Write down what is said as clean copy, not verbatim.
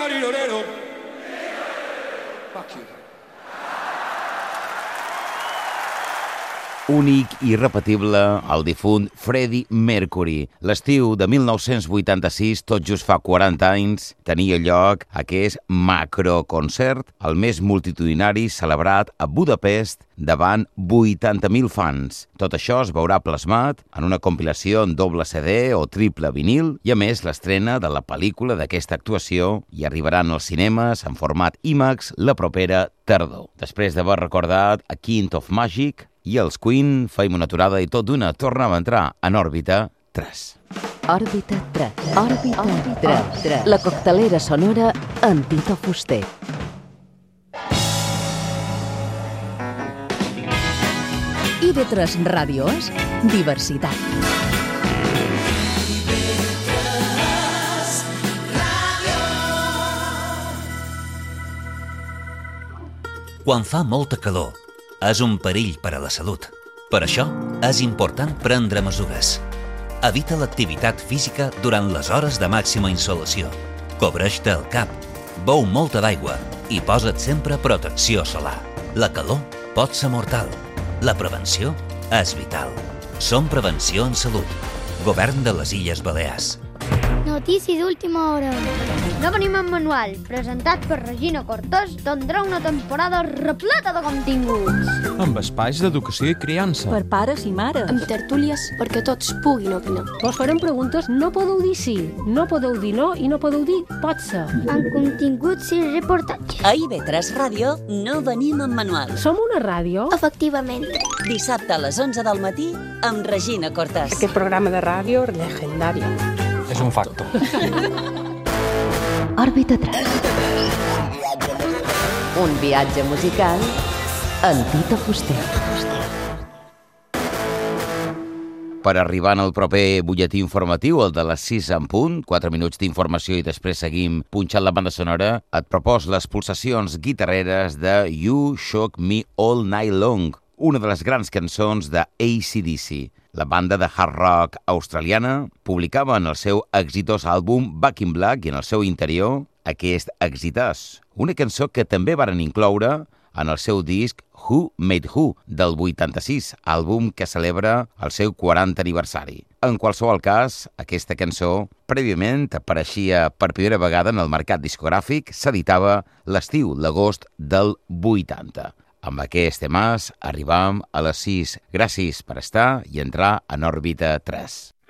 Únic i irrepetible, el difunt Freddie Mercury. L'estiu de 1986, tot just fa 40 anys, tenia lloc aquest macroconcert, el més multitudinari celebrat a Budapest davant 80.000 fans. Tot això es veurà plasmat en una compilació en doble CD o triple vinil i, a més, l'estrena de la pel·lícula d'aquesta actuació i arribaran als cinemes en format IMAX la propera tardor. Després d'haver recordat A Kind of Magic, i els Queen, feim una aturada i tot d'una tornava a entrar en òrbita 3. Òrbita 3. Òrbita 3. La coctelera sonora amb Tito Fuster. IB3 Ràdio és diversitat. Quan fa molta calor, és un perill per a la salut. Per això, és important prendre mesures. Evita l'activitat física durant les hores de màxima insolació. Cobreix-te el cap, beu molta d'aigua i posa't sempre protecció solar. La calor pot ser mortal. La prevenció és vital. Som Prevenció en Salut. Govern de les Illes Balears. Notícies d'última hora. No venim en manual, presentat per Regina Cortés, tindrà una temporada repleta de continguts. Amb espais d'educació i criança. Per pares i mares. Amb tertúlies perquè tots puguin opinar. Vos farem preguntes, no podeu dir sí, no podeu dir no i no podeu dir pot ser. Amb continguts i reportatges. A IB3 Ràdio no venim en manual. Som una ràdio? Efectivament. Dissabte a les 11 del matí amb Regina Cortés. Aquest programa de ràdio legendari. És un facto. Òrbita 3. Un viatge musical amb Tito Fuster. Per arribar al proper butlletí informatiu, el de les 6 en punt, 4 minuts d'informació i després seguim punxant la banda sonora, et propos les pulsacions guitarreres de You Shook Me All Night Long, una de les grans cançons de AC/DC. La banda de hard rock australiana publicava en el seu exitós àlbum Back in Black i en el seu interior aquest exitós, una cançó que també varen incloure en el seu disc Who Made Who, del 86, àlbum que celebra el seu 40 aniversari. En qualsevol cas, aquesta cançó prèviament apareixia per primera vegada en el mercat discogràfic, s'editava l'estiu, l'agost del 80. Amb aquest temàs arribam a les 6. Gràcies per estar i entrar en òrbita 3.